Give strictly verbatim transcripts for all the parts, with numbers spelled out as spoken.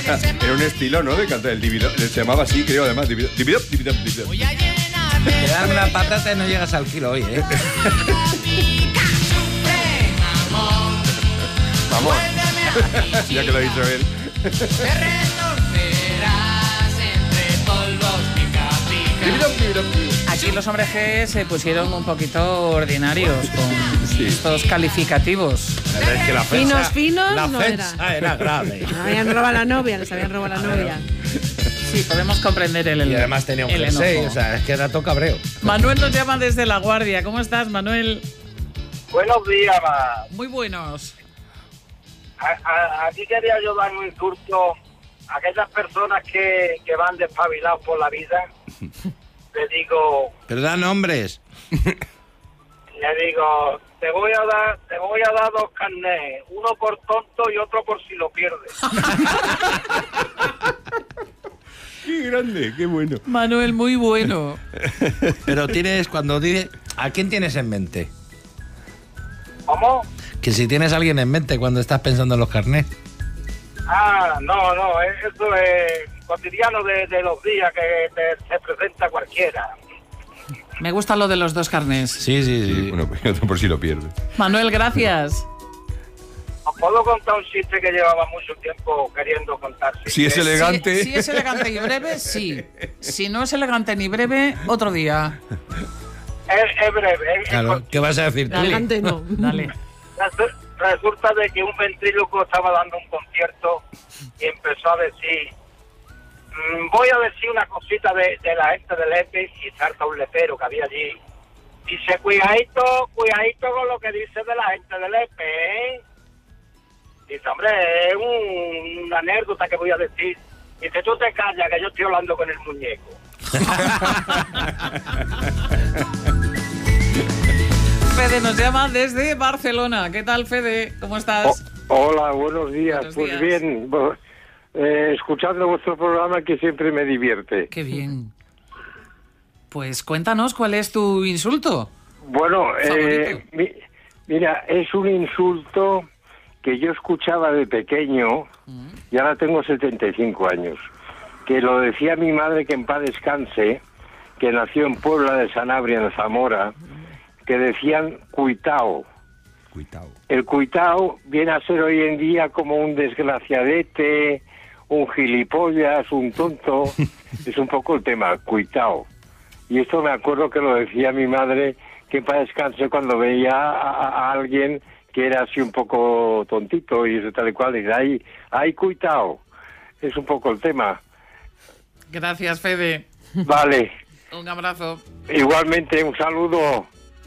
Era un estilo, ¿no? De cantar el divido. Se llamaba así, creo, además. Divido, divido, divido, divido. Te dan una patata y no llegas al kilo hoy, ¿eh? Vamos. Ya que lo ha dicho él. Aquí los hombres G se pusieron un poquito ordinarios con sí. estos calificativos. Es que la finos, finos, la no ofensa era. era grave. No, habían robado a la novia, les habían robado a la novia. Sí, podemos comprender el enojo. Y además tenía un jersey, o sea, es que era todo cabreo. Manuel nos llama desde La Guardia. ¿Cómo estás, Manuel? Buenos días, ma. Muy buenos. A, a, aquí quería yo dar un insulto a aquellas personas que, que van despabilados por la vida. Le digo... Pero da nombres. Le digo, te voy a dar, te voy a dar dos carnés, uno por tonto y otro por si lo pierdes. Qué grande, qué bueno. Manuel, muy bueno. Pero tienes, cuando dices, ¿a quién tienes en mente? ¿Cómo? Que si tienes a alguien en mente cuando estás pensando en los carnés. Ah, no, no, eso es cotidiano de, de los días que te, se presenta cualquiera. Me gusta lo de los dos carnés. Sí, sí, sí. sí. Bueno, pues otro por si lo pierdes. Manuel, gracias. Os puedo contar un chiste que llevaba mucho tiempo queriendo contar. Si es elegante. Si, si es elegante y breve, sí. Si no es elegante ni breve, otro día. Es, es breve. Es, claro, es ¿qué vas a decir? Elegante no. Dale. Resulta de que un ventríloco estaba dando un concierto y empezó a decir, mmm, voy a decir una cosita de, de la gente del E P I, y salta un lepero que había allí. Dice, cuidadito, cuidadito con lo que dice de la gente del E P I, ¿eh? Dice, hombre, es un, una anécdota que voy a decir. Dice, tú te callas, que yo estoy hablando con el muñeco. Fede nos llama desde Barcelona. ¿Qué tal, Fede? ¿Cómo estás? Oh, hola, buenos días. Buenos pues días. bien, eh, escuchando vuestro programa que siempre me divierte. Qué bien. Pues cuéntanos cuál es tu insulto. Bueno, eh, mi, mira, es un insulto que yo escuchaba de pequeño, mm. y ahora tengo setenta y cinco años, que lo decía mi madre, que en paz descanse, que nació en Puebla de Sanabria, en Zamora, que decían cuitao. Cuitao. El cuitao viene a ser hoy en día como un desgraciadete, un gilipollas, un tonto. Es un poco el tema, cuitao. Y esto me acuerdo que lo decía mi madre, que en paz descanse, cuando veía a, a alguien que era así un poco tontito y eso tal y cual, y dice, ay, ay, cuitao. Es un poco el tema. Gracias, Fede. Vale. Un abrazo. Igualmente, un saludo.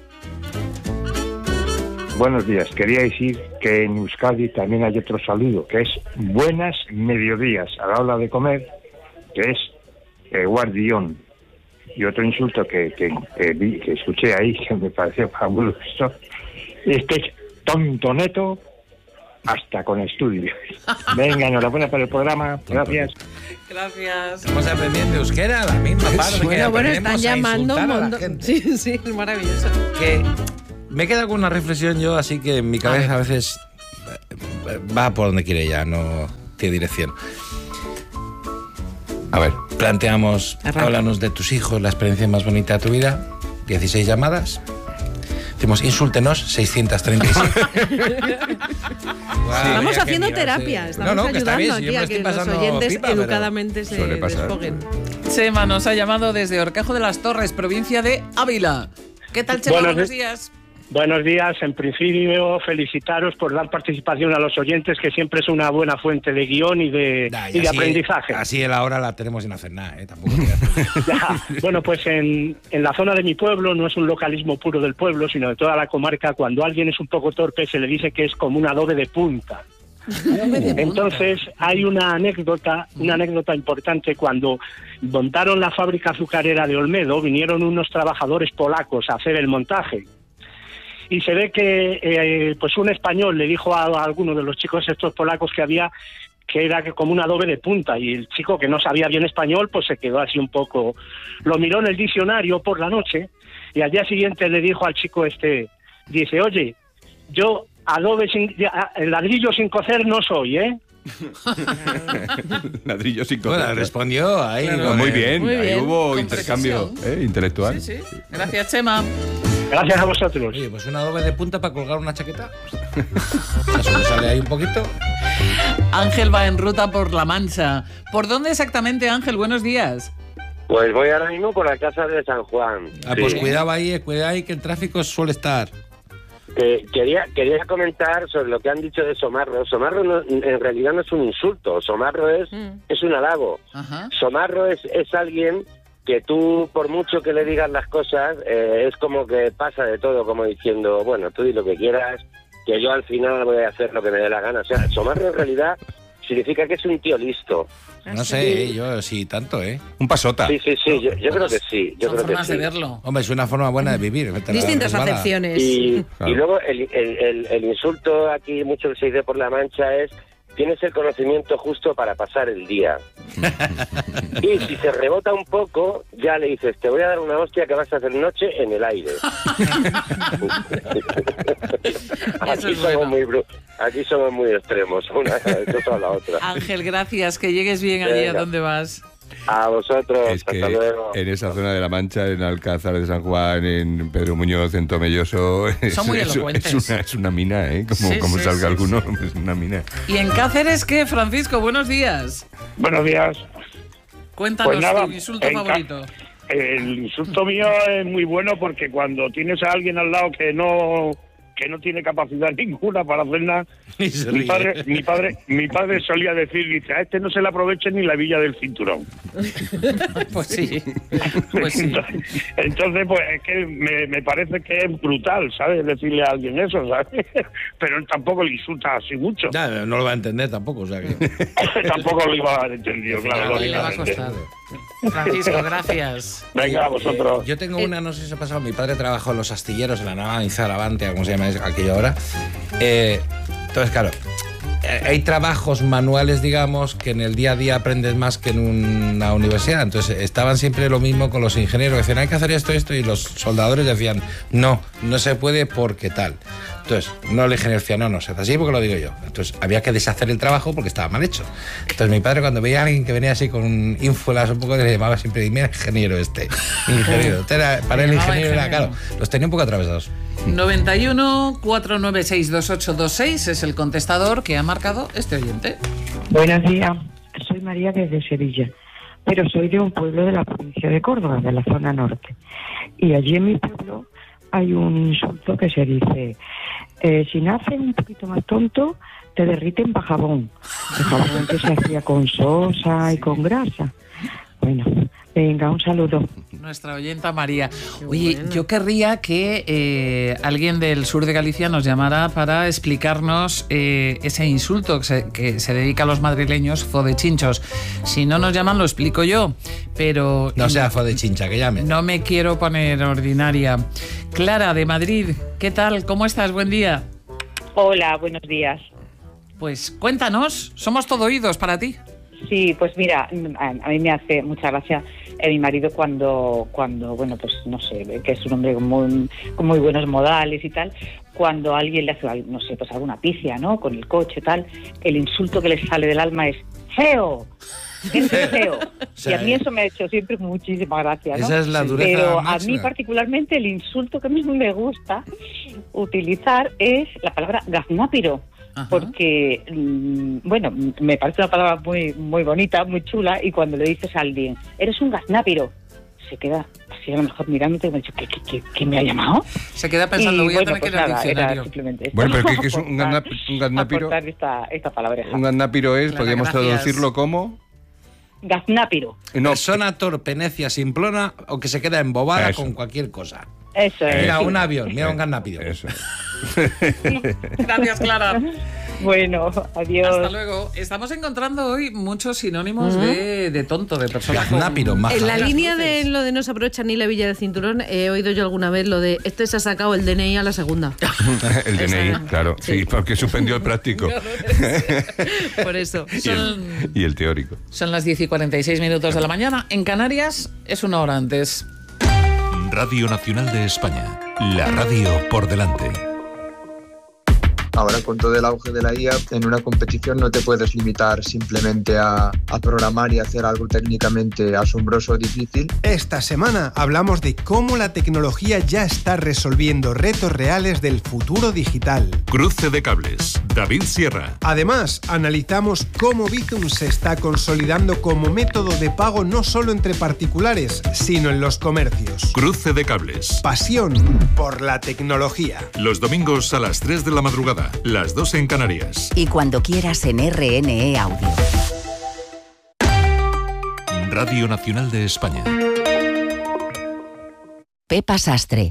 Buenos días. Quería decir que en Euskadi también hay otro saludo, que es buenas mediodías a la hora de comer, que es eh, guardión. Y otro insulto que, que, que, vi, que escuché ahí, que me pareció fabuloso, es que es tonto neto hasta con estudio. Venga, enhorabuena por el programa. Gracias. Gracias. Estamos aprendiendo euskera, la misma parte. Bueno, bueno, están llamando un montón. montón. Sí, sí, es maravilloso. Que me queda con una reflexión yo, así que en mi cabeza a, a veces va por donde quiere ya, no tiene dirección. A ver, planteamos, Arranca. Háblanos de tus hijos, la experiencia más bonita de tu vida. dieciséis llamadas. Decimos, insúltenos, seiscientos treinta y siete. Wow, estamos haciendo terapia, sí. Estamos no, no, ayudando bien, aquí a que los oyentes pipa, educadamente se desfoguen. Chema nos ha llamado desde Orquejo de las Torres, provincia de Ávila. ¿Qué tal, Chema? Buenos, Buenos días. Buenos días. En principio, felicitaros por dar participación a los oyentes, que siempre es una buena fuente de guión y de, nah, y y de así, aprendizaje. Así en la hora la tenemos sin hacer nada, ¿eh? Tampoco ya, bueno, pues en, en la zona de mi pueblo, no es un localismo puro del pueblo, sino de toda la comarca, cuando alguien es un poco torpe se le dice que es como un adobe de punta. Entonces hay una anécdota, una anécdota importante. Cuando montaron la fábrica azucarera de Olmedo, vinieron unos trabajadores polacos a hacer el montaje. Y se ve que eh, pues un español le dijo a, a alguno de los chicos estos polacos que había que era como un adobe de punta, y el chico, que no sabía bien español, pues se quedó así un poco, lo miró en el diccionario por la noche, y al día siguiente le dijo al chico este, dice, oye, yo adobe sin, el ladrillo sin cocer no soy, ¿eh? Ladrillos sin coger. Bueno, respondió ahí. Claro. Muy bien, Muy ahí bien. hubo Con intercambio ¿eh? intelectual. Sí, sí. Gracias, Chema. Gracias a vosotros. Oye, pues una doble de punta para colgar una chaqueta. Eso me sale ahí un poquito. Ángel va en ruta por La Mancha. ¿Por dónde exactamente, Ángel? Buenos días. Pues voy ahora mismo por la casa de San Juan. Ah, sí. pues cuidado ahí, cuidado ahí que el tráfico suele estar. Eh, quería quería comentar sobre lo que han dicho de Somarro. Somarro no, en realidad no es un insulto. Somarro es, mm. es un halago. Ajá. Somarro es, es alguien que tú, por mucho que le digas las cosas, eh, es como que pasa de todo, como diciendo, bueno, tú di lo que quieras, que yo al final voy a hacer lo que me dé la gana. O sea, Somarro en realidad significa que es un tío listo. No sé, yo sí tanto, ¿eh? Un pasota. Sí, sí, sí, yo, yo creo que sí. Yo Son creo formas que sí. de verlo. Hombre, es una forma buena de vivir. Distintas acepciones. Y, Claro. y luego el, el, el, el insulto aquí, mucho que se dice por La Mancha, es tienes el conocimiento justo para pasar el día. Y si se rebota un poco, ya le dices, te voy a dar una hostia que vas a hacer noche en el aire. Aquí es somos bueno. muy bru- aquí somos muy extremos, una cosa a la otra. Ángel, gracias. Que llegues bien allí a Venga. donde vas. A vosotros, Es que hasta luego. en esa zona de La Mancha, en Alcázar de San Juan, en Pedro Muñoz, en Tomelloso, es, Son muy es- elocuentes. es una, es una mina, ¿eh? Como, Sí, como sí, salga sí, alguno, es una mina. ¿Y en Cáceres qué, Francisco? Buenos días. Buenos días. Cuéntanos Pues nada, tu insulto en Ca- favorito. El insulto mío es muy bueno porque cuando tienes a alguien al lado que no que no tiene capacidad ninguna para hacer nada, Y se mi ríe. padre, mi padre, mi padre solía decir, dice, a este no se le aproveche ni la villa del cinturón. Pues sí. Pues sí. Entonces, pues es que me, me parece que es brutal, ¿sabes? Decirle a alguien eso, ¿sabes? Pero él tampoco le insulta así mucho. Ya, no lo va a entender tampoco, o sea que... Tampoco lo iba a haber entendido, claro. A él le va a lógicamente. costar. Francisco, gracias. Venga, a vosotros. Yo tengo una, no sé si se ha pasado, mi padre trabajó en los astilleros, en la nava Izarabantia, ¿cómo se llama aquello ahora? Eh, entonces, claro, eh, hay trabajos manuales, digamos, que en el día a día aprendes más que en una universidad. Entonces, estaban siempre lo mismo con los ingenieros, que decían, hay que hacer esto, esto, y los soldadores decían, no, no se puede porque tal. Entonces, no el ingeniero decía, no, no, se hace así porque lo digo yo. Entonces, había que deshacer el trabajo porque estaba mal hecho. Entonces, mi padre, cuando veía a alguien que venía así con ínfulas un poco, le llamaba siempre, mira, ingeniero este, ingeniero. Este era, para el ingeniero era, claro, los tenía un poco atravesados. noventa y uno, cuatrocientos noventa y seis, veintiocho veintiséis es el contestador que ha marcado este oyente. Buenos días, soy María desde Sevilla, pero soy de un pueblo de la provincia de Córdoba, de la zona norte. Y allí en mi pueblo hay un insulto que se dice, eh, si naces un poquito más tonto, te derriten para jabón. El jabón antes se hacía con sosa y con grasa. Bueno, venga, un saludo. Nuestra oyenta María. Oye, yo querría que eh, alguien del sur de Galicia nos llamara para explicarnos eh, ese insulto que se, que se dedica a los madrileños, fodechinchos. Si no nos llaman, lo explico yo, pero... No sea fodechincha, que llamen. No me quiero poner ordinaria. Clara, de Madrid, ¿qué tal? ¿Cómo estás? Buen día. Hola, buenos días. Pues cuéntanos, somos todo oídos para ti. Sí, pues mira, a, a mí me hace mucha gracia eh, mi marido cuando, cuando, bueno, pues no sé, que es un hombre con muy, con muy buenos modales y tal, cuando alguien le hace, no sé, pues alguna picia, ¿no?, con el coche y tal, el insulto que le sale del alma es ¡feo! Es feo. O sea, y a mí eso me ha hecho siempre muchísima gracia, ¿no? Esa es la dureza Pero máxima. a mí particularmente el insulto que a mí me gusta utilizar es la palabra gaznápiro. Ajá. Porque, bueno, me parece una palabra muy muy bonita, muy chula, y cuando le dices a alguien, eres un gaznápiro, se queda así a lo mejor mirándote y me ha dicho, ¿qué, qué, qué, qué me ha llamado? Se queda pensando, y, voy a bueno, tener pues que ir al nada, diccionario. era simplemente esto. Bueno, pero ¿qué, qué es un, gazna, un gaznápiro? Aportar esta, esta palabreja. Un gaznápiro es, Clara, podríamos gracias. traducirlo como... Gaznápiro. No, Persona torpe, necia, simplona o que se queda embobada Eso. con cualquier cosa. Eso es. Mira, sí. un avión, mira un gaznápido. Eso. Gracias, Clara. Bueno, adiós. Hasta luego. Estamos encontrando hoy muchos sinónimos uh-huh. de, de tonto, de persona gaznápiro, con... maja. En la línea de lo de no se aprovecha ni la villa del cinturón, he oído yo alguna vez lo de este se ha sacado el D N I a la segunda. El D N I, Esa, claro, sí, sí, porque suspendió el práctico. Por eso. Y el, y el teórico. Son las diez y cuarenta y seis minutos de la mañana. En Canarias es una hora antes. Radio Nacional de España. La radio por delante. ahora con todo el auge de la I A, en una competición no te puedes limitar simplemente a, a programar y hacer algo técnicamente asombroso o difícil. Esta semana hablamos de cómo la tecnología ya está resolviendo retos reales del futuro digital. Cruce de cables. David Sierra. Además, analizamos cómo Bizum se está consolidando como método de pago no solo entre particulares, sino en los comercios. Cruce de cables. Pasión por la tecnología. Los domingos a las tres de la madrugada, las dos en Canarias. Y cuando quieras en R N E Audio. Radio Nacional de España. Pepa Sastre.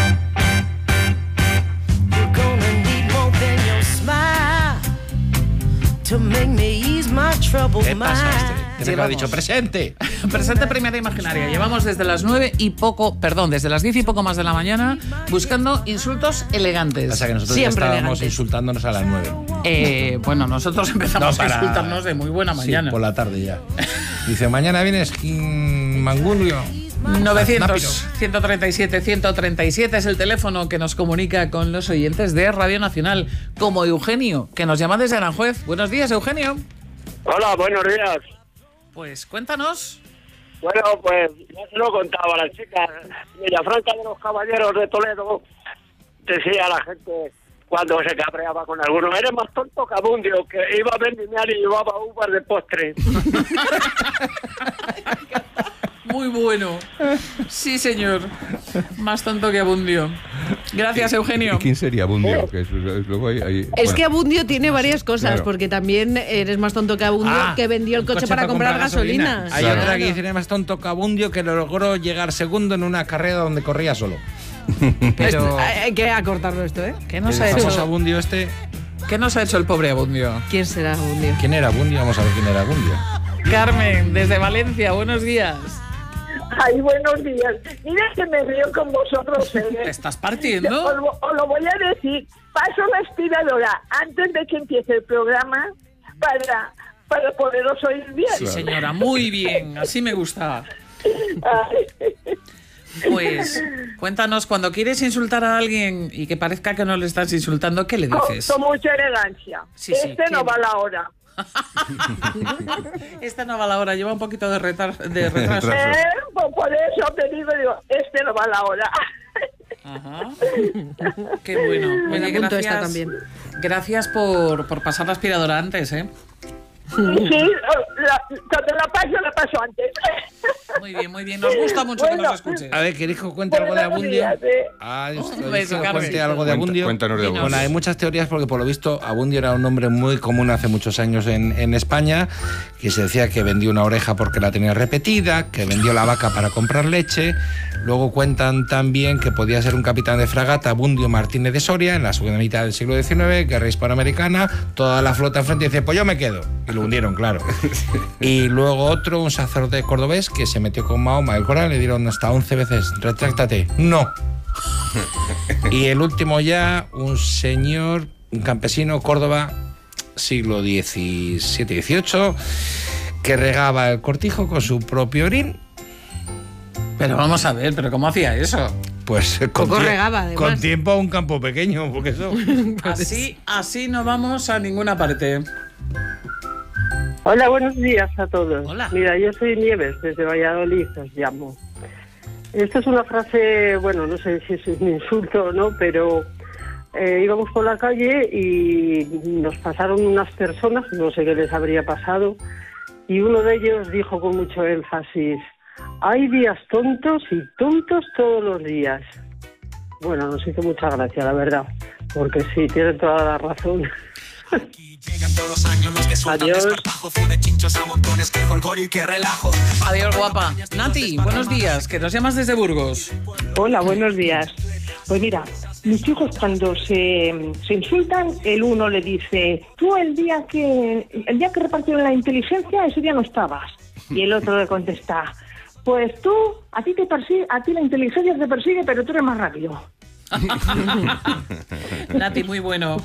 ¿Qué pasa, este? ¿Qué ha dicho? ¡Presente! Presente Primera Imaginaria. Llevamos desde las nueve y poco, perdón, desde las diez y poco más de la mañana buscando insultos elegantes. O sea que nosotros ya estábamos elegantes. insultándonos a las nueve. Eh, bueno, nosotros empezamos no, para... a insultarnos de muy buena mañana. Sí, por la tarde ya. Dice, mañana vienes Mangulio. novecientos, ciento treinta y siete, ciento treinta y siete es el teléfono que nos comunica con los oyentes de Radio Nacional, como Eugenio, que nos llama desde Aranjuez. Buenos días, Eugenio. Hola, buenos días. Pues cuéntanos. Bueno, pues ya se lo contaba a la chica. Villafranca de los Caballeros de Toledo decía a la gente cuando se cabreaba con alguno: eres más tonto que Abundio, que iba a vendimiar y llevaba uvas de postre. Muy bueno. Sí, señor. Más tonto que Abundio. Gracias, Eugenio. ¿Y quién sería Abundio? Que es, es, luego hay, hay, es bueno. que Abundio tiene varias cosas, claro. porque también eres más tonto que Abundio, ah, que vendió el coche, coche para, para comprar, comprar gasolina. gasolina. Hay claro. otra que dice: eres más tonto que Abundio, que logró llegar segundo en una carrera donde corría solo. Pero hay que acortarlo esto, ¿eh? ¿Qué nos ha hecho Abundio este? ¿Qué nos ha hecho el pobre Abundio? ¿Quién será Abundio? ¿Quién era Abundio? Vamos a ver quién era Abundio. Carmen, desde Valencia, buenos días. Ay, buenos días. Mira que me río con vosotros. ¿eh? ¿Te estás partiendo? Os, os lo voy a decir. Paso la aspiradora antes de que empiece el programa para, para poderos oír bien. Sí, señora, muy bien. Así me gusta. Pues cuéntanos, cuando quieres insultar a alguien y que parezca que no le estás insultando, ¿qué le dices? Con, con mucha elegancia. Sí, sí, este no va la hora. Esta no va la hora, lleva un poquito de, retar de retraso. Eh, pues por eso te digo, digo, este no va la hora. Ajá. Qué bueno. Oye, gracias, esta también. gracias por, por pasar la aspiradora antes, ¿eh? Sí, la, cuando la paso, la paso antes. Muy bien, muy bien. Nos gusta mucho bueno, que nos escuches. A ver, ¿queréis que os cuente algo de Abundio? Días, ¿eh? Ah, yo un beso, que cuente algo de Abundio. Cuéntanos de Abundio. Bueno, hay muchas teorías porque por lo visto Abundio era un nombre muy común hace muchos años en, en España, que se decía que vendió una oreja porque la tenía repetida, que vendió la vaca para comprar leche. Luego cuentan también que podía ser un capitán de fragata, Abundio Martínez de Soria, en la segunda mitad del siglo diecinueve, guerra hispanoamericana, toda la flota enfrente y dice, pues yo me quedo. Y lo hundieron, claro. Y luego otro, un sacerdote cordobés que se metió con Mahoma el Corán, le dieron hasta once veces, retráctate, no. Y el último ya, un señor, un campesino, Córdoba, siglo diecisiete dieciocho, que regaba el cortijo con su propio orín. Pero vamos a ver, ¿pero cómo hacía eso? Pues con, Poco regaba, además. Con tiempo a un campo pequeño, porque eso... Así, así no vamos a ninguna parte. Hola, buenos días a todos. Hola. Mira, yo soy Nieves, desde Valladolid os llamo. Esta es una frase, bueno, no sé si es un insulto o no, pero eh, íbamos por la calle y nos pasaron unas personas, no sé qué les habría pasado, y uno de ellos dijo con mucho énfasis: hay días tontos y tontos todos los días. Bueno, nos hizo mucha gracia, la verdad, porque sí, tiene toda la razón. Adiós. Adiós, guapa. Nati, buenos días, que nos llamas desde Burgos. Hola, buenos días. Pues mira, mis hijos cuando se, se insultan, el uno le dice: tú el día que el día que repartieron la inteligencia, ese día no estabas. Y el otro le contesta: pues tú, a ti te persigue, a ti la inteligencia te persigue, pero tú eres más rápido. Nati, muy bueno.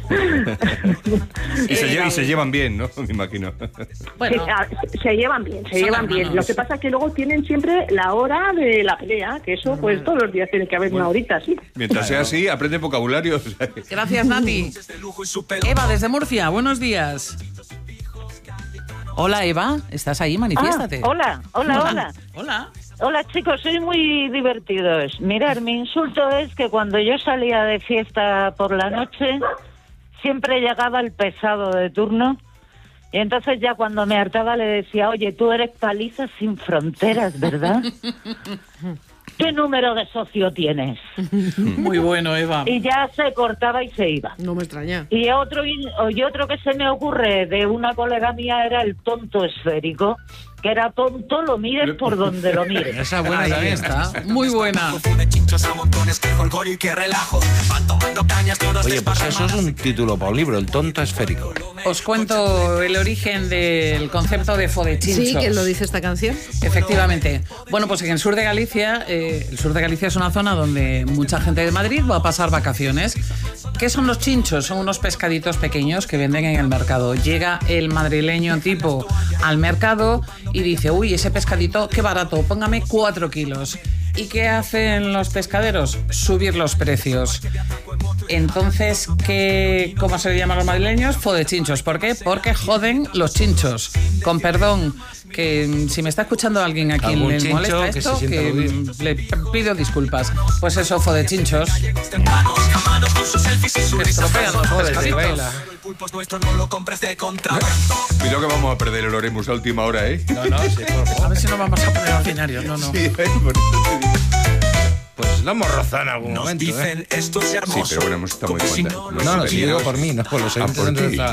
y, se llevan, y se llevan bien, ¿no? Me imagino. Bueno. Se, se llevan bien, se Son llevan bien. Lo que pasa es que luego tienen siempre la hora de la pelea, que eso pues todos los días tiene que haber bueno, una horita, sí. Mientras sea así, aprende vocabulario. Gracias, Nati. Eva, desde Murcia, buenos días. Hola, Eva, ¿estás ahí? Manifiéstate. Ah, hola, hola, hola. Hola. Hola, chicos, sois muy divertidos. Mirad, mi insulto es que cuando yo salía de fiesta por la noche, siempre llegaba el pesado de turno. Y entonces ya cuando me hartaba le decía, oye, tú eres Palizas sin Fronteras, ¿verdad? ¿Qué número de socio tienes? Muy bueno, Eva. Y ya se cortaba y se iba. No me extraña. Y otro, y otro que se me ocurre de una colega mía era el tonto esférico. Que era tonto, lo mires por donde lo mires. Esa buena también está. Muy buena. Oye, pues eso es un título para un libro, el tonto esférico. Os cuento el origen del concepto de fodechinchos. Sí, ¿quién lo dice esta canción? Efectivamente. Bueno, pues en el sur de Galicia, eh, el sur de Galicia es una zona donde mucha gente de Madrid va a pasar vacaciones. ¿Qué son los chinchos? Son unos pescaditos pequeños que venden en el mercado. Llega el madrileño tipo al mercado y dice, uy, ese pescadito, qué barato, póngame cuatro kilos. ¿Y qué hacen los pescaderos? Subir los precios. Entonces, ¿qué, ¿cómo se le llaman a los madrileños? Fodechinchos. ¿Por qué? Porque joden los chinchos. Con perdón, que si me está escuchando alguien a quien le molesta esto, que, que le pido disculpas. Pues eso, fodechinchos. Que estropean los pescaditos. Cuidado que vamos a perder el Oremus a última hora, ¿eh? No, no, sí, por favor. A ver si no vamos a poner ordinarios, no, no. Sí, por eso te digo. Pues lo hemos rozado en algún Nos momento, dicen ¿eh? esto es hermoso. Sí, pero bueno, hemos estado muy contentos. No, no, si yo digo por mí, no por los ah, por ti.